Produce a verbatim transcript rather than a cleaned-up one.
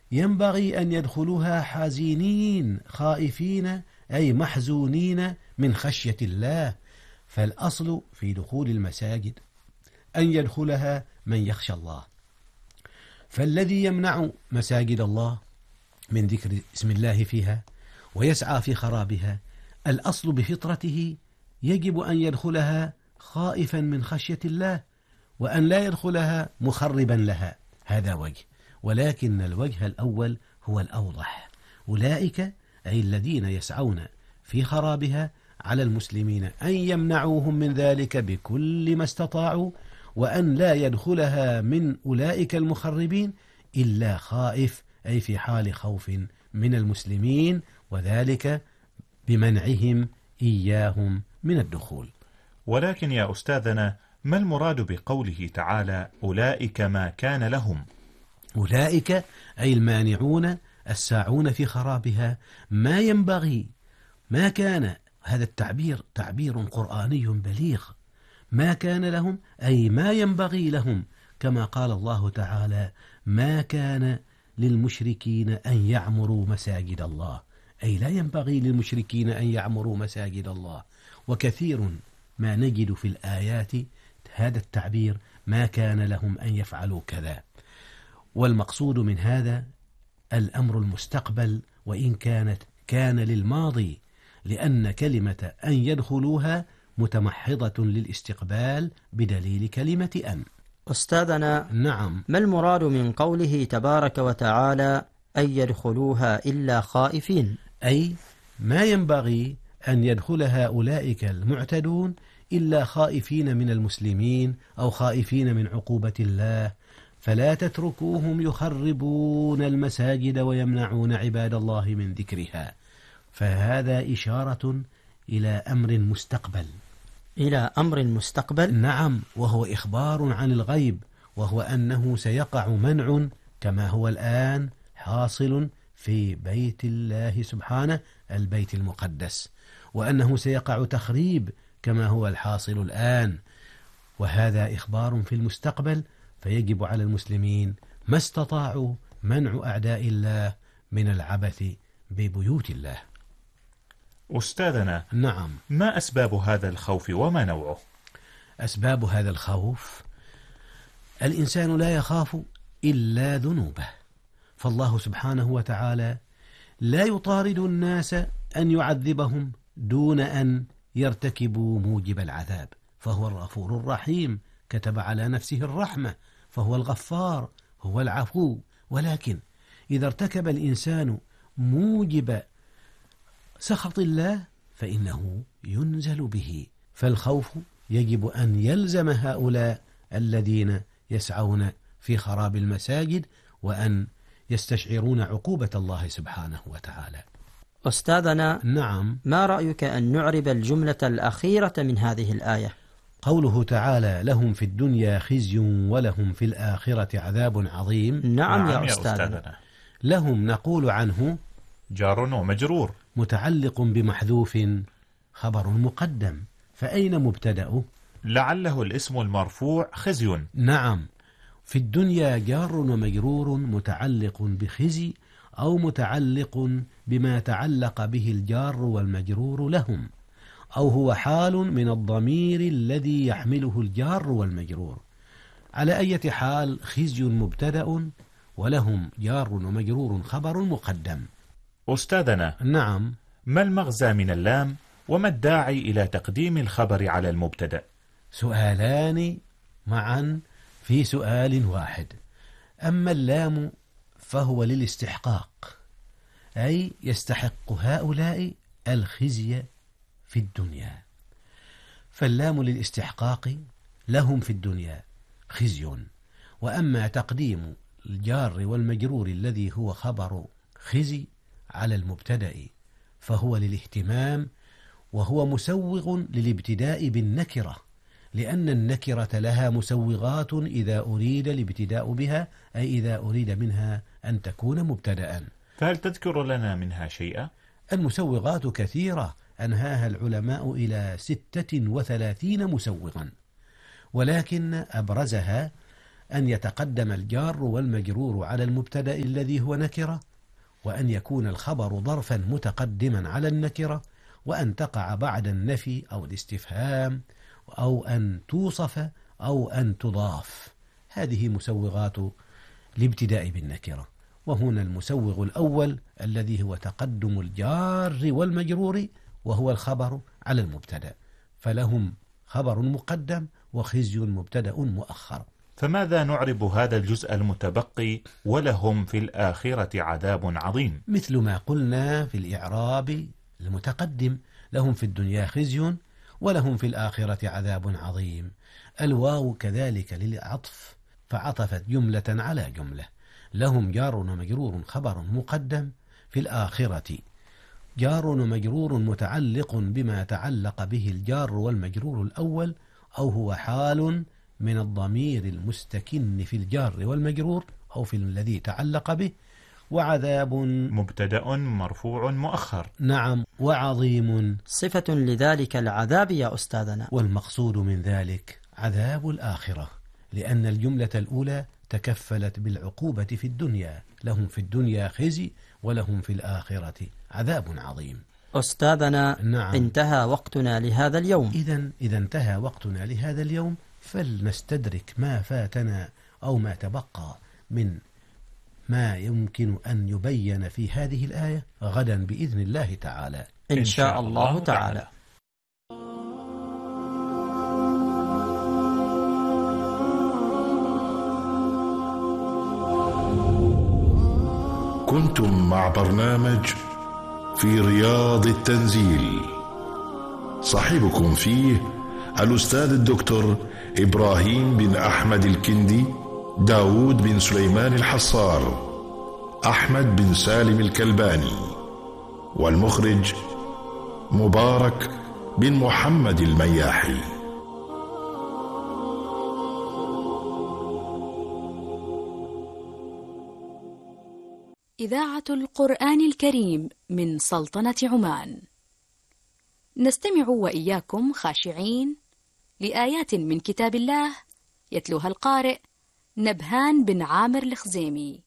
ينبغي أن يدخلوها حزينين خائفين أي محزونين من خشية الله. فالأصل في دخول المساجد أن يدخلها من يخشى الله. فالذي يمنع مساجد الله من ذكر اسم الله فيها ويسعى في خرابها الأصل بفطرته يجب أن يدخلها خائفا من خشية الله، وأن لا يدخلها مخربا لها. هذا وجه، ولكن الوجه الأول هو الأوضح. أولئك أي الذين يسعون في خرابها على المسلمين أن يمنعوهم من ذلك بكل ما استطاعوا، وأن لا يدخلها من أولئك المخربين إلا خائف أي في حال خوف من المسلمين، وذلك بمنعهم إياهم من الدخول. ولكن يا أستاذنا، ما المراد بقوله تعالى أولئك ما كان لهم؟ أولئك أي المانعون الساعون في خرابها ما ينبغي ما كان. هذا التعبير تعبير قرآني بليغ. ما كان لهم أي ما ينبغي لهم، كما قال الله تعالى ما كان للمشركين أن يعمروا مساجد الله، أي لا ينبغي للمشركين أن يعمروا مساجد الله. وكثير ما نجد في الآيات هذا التعبير ما كان لهم أن يفعلوا كذا، والمقصود من هذا الأمر المستقبل، وإن كانت كان للماضي، لأن كلمة أن يدخلوها متمحضة للاستقبال بدليل كلمة أن. أستاذنا، نعم، ما المراد من قوله تبارك وتعالى أن يدخلوها إلا خائفين؟ أي ما ينبغي أن يدخلها أولئك المعتدون إلا خائفين من المسلمين أو خائفين من عقوبة الله، فلا تتركوهم يخربون المساجد ويمنعون عباد الله من ذكرها. فهذا إشارة إلى أمر مستقبل. إلى أمر مستقبل؟ نعم، وهو إخبار عن الغيب، وهو أنه سيقع منع كما هو الآن حاصل في بيت الله سبحانه البيت المقدس، وأنه سيقع تخريب كما هو الحاصل الآن، وهذا إخبار في المستقبل. فيجب على المسلمين ما استطاعوا منع أعداء الله من العبث ببيوت الله. أستاذنا، نعم، ما أسباب هذا الخوف وما نوعه؟ أسباب هذا الخوف: الإنسان لا يخاف إلا ذنوبه، فالله سبحانه وتعالى لا يطارد الناس أن يعذبهم دون أن يرتكبوا موجب العذاب، فهو الغفور الرحيم، كتب على نفسه الرحمة، فهو الغفار، هو العفو. ولكن إذا ارتكب الإنسان موجب سخط الله فإنه ينزل به. فالخوف يجب أن يلزم هؤلاء الذين يسعون في خراب المساجد، وأن يستشعرون عقوبة الله سبحانه وتعالى. أستاذنا، نعم، ما رأيك أن نعرب الجملة الأخيرة من هذه الآية؟ قوله تعالى لهم في الدنيا خزي ولهم في الآخرة عذاب عظيم. نعم, نعم يا, يا أستاذنا. أستاذنا. لهم نقول عنه جار ومجرور متعلق بمحذوف خبر مقدم، فأين مبتدأه؟ لعله الاسم المرفوع خزي. نعم، في الدنيا جار ومجرور متعلق بخزي أو متعلق بما تعلق به الجار والمجرور لهم، أو هو حال من الضمير الذي يحمله الجار والمجرور. على أي حال خزي مبتدأ ولهم جار ومجرور خبر مقدم. أستاذنا، نعم، ما المغزى من اللام وما الداعي إلى تقديم الخبر على المبتدأ؟ سؤالان معا في سؤال واحد. أما اللام فهو للاستحقاق، أي يستحق هؤلاء الخزي في الدنيا، فاللام للاستحقاق لهم في الدنيا خزي. وأما تقديم الجار والمجرور الذي هو خبر خزي على المبتدأ فهو للاهتمام، وهو مسوغ للابتداء بالنكرة، لأن النكرة لها مسوغات إذا أريد الابتداء بها، أي إذا أريد منها أن تكون مبتدأ. فهل تذكر لنا منها شيئا؟ المسوغات كثيرة أنهاها العلماء إلى ستة وثلاثين مسوغا، ولكن أبرزها أن يتقدم الجار والمجرور على المبتدأ الذي هو نكرة، وأن يكون الخبر ظرفا متقدما على النكرة، وأن تقع بعد النفي أو الاستفهام، أو أن توصف أو أن تضاف. هذه مسوغات الابتداء بالنكرة. وهنا المسوغ الأول الذي هو تقدم الجار والمجرور وهو الخبر على المبتدأ، فلهم خبر مقدم وخزي مبتدأ مؤخر. فماذا نعرب هذا الجزء المتبقي ولهم في الآخرة عذاب عظيم؟ مثل ما قلنا في الإعراب المتقدم، لهم في الدنيا خزي ولهم في الآخرة عذاب عظيم. الواو كذلك للعطف، فعطفت جملة على جملة. لهم جار ومجرور خبر مقدم، في الآخرة جار ومجرور متعلق بما تعلق به الجار والمجرور الأول، أو هو حال من الضمير المستكن في الجار والمجرور أو في الذي تعلق به. وعذاب مبتدأ مرفوع مؤخر. نعم. وعظيم صفة لذلك العذاب يا أستاذنا. والمقصود من ذلك عذاب الآخرة، لأن الجملة الأولى تكفلت بالعقوبة في الدنيا، لهم في الدنيا خزي ولهم في الآخرة عذاب عظيم. أستاذنا نعم. انتهى وقتنا لهذا اليوم. إذن إذا انتهى وقتنا لهذا اليوم، فلنستدرك ما فاتنا أو ما تبقى من ما يمكن أن يبين في هذه الآية غدا بإذن الله تعالى. إن شاء الله تعالى. كنتم مع برنامج في رياض التنزيل، صاحبكم فيه الأستاذ الدكتور إبراهيم بن أحمد الكندي، داود بن سليمان الحصار، أحمد بن سالم الكلباني، والمخرج مبارك بن محمد المياحي. إذاعة القرآن الكريم من سلطنة عمان. نستمع وإياكم خاشعين لآيات من كتاب الله يتلوها القارئ نبهان بن عامر الخزيمي.